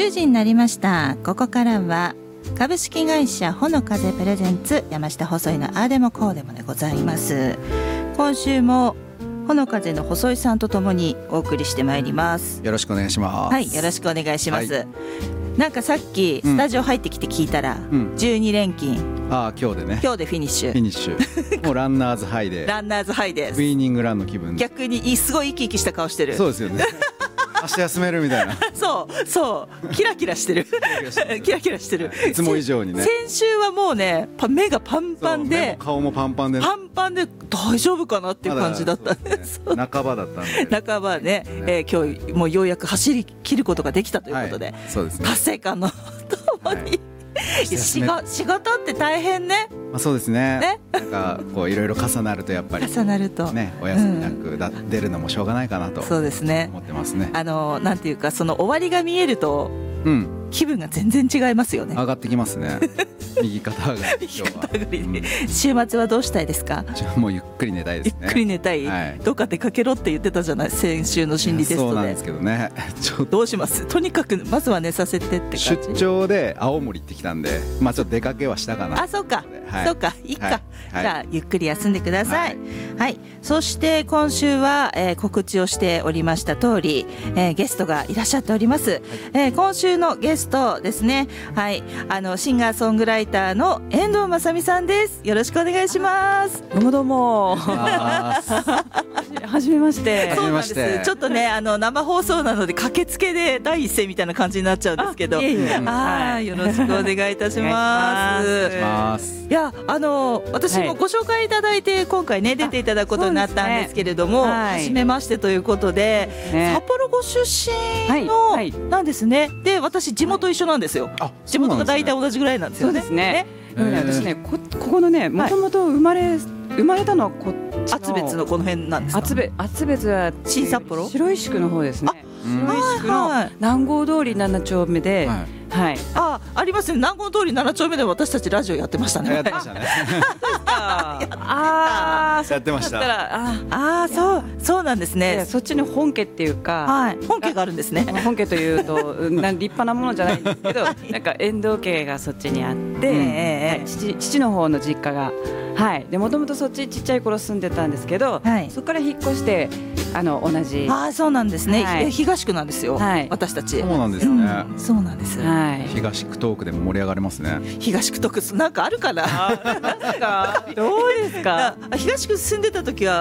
10時になりました。ここからは株式会社ほの風プレゼンツ山下細井のあーでもこうでもでございます。今週もほの風の細井さんとともにお送りしてまいります。 よろしくお願いします。 はい、よろしくお願いします、 はい、 なんかさっきスタジオ入ってきて聞いたら、12連勤、 今日でね、 今日でフィニッシュもうランナーズハイでランナーズハイです。 ウィーニングランの気分。 逆にすごい生き生きした顔してる。 そうですよね明日休めるみたいなそうキラキラしてるキラキラしてる、 いつも以上にね。 先週はもうね目がパンパンで、 目も顔もパンパンで、 大丈夫かなっていう感じだった、 半ばだったんで、 半ばね、今日もうようやく走り切ることができたということで、 そうですね、 達成感のともに、仕事って大変ね。 そうですね。なんかこういろいろ重なるとやっぱり重なるとね、お休みなく出るのもしょうがないかなとそうですね、 思ってますね。 なんていうか、その終わりが見えると、気分が全然違いますよね。 上がってきますね右肩上がり。 右肩上がり、週末はどうしたいですか？ もうゆっくり寝たいですね。 ゆっくり寝たい、どっか出かけろって言ってたじゃない、先週の心理テストで。 そうなんですけどねどうします？とにかくまずは寝させてって感じ。 出張で青森行ってきたんで、ちょっと出かけはしたかな。 そうか、いいか、じゃあゆっくり休んでください。はい、そして今週は、告知をしておりました通り、ゲストがいらっしゃっております、今週のゲストですね、はい、シンガーソングライターの遠藤まさみさんです。よろしくお願いします。 どうもどうもはじめまして。 そうなんです。ちょっとね、生放送なので駆けつけで第一声みたいな感じになっちゃうんですけど、よろしくお願いいたします。いや、私もご紹介いただいて今回ね出ていただくことになったんですけれども、初めましてということで、札幌ご出身のなんですね。で、私地元一緒なんですよ。地元が大体同じぐらいなんですよね。 そうですね。私ね、ここのね、もともと生まれたのはこっちの厚別のこの辺なんですか？ 厚別は新札幌、 白石区の方ですね。白石区の南郷通り7丁目で、はい、 ありますね。南郷通り7丁目で私たちラジオやってましたね。 やってましたねやってました。 そうなんですね。 そっちの本家っていうか、 本家があるんですね。 本家というと立派なものじゃないんですけどなんか遠藤家がそっちにあって、父の方の実家が、でもともとそっちちっちゃい頃住んでたんですけど、そこから引っ越して同じ。 そうなんですね。東区なんですよ、私たち。 そうなんですね。 そうなんです。 東区トークでも盛り上がりますね。 東区トークなんかあるかな。 どうですか？ 東区住んでた時は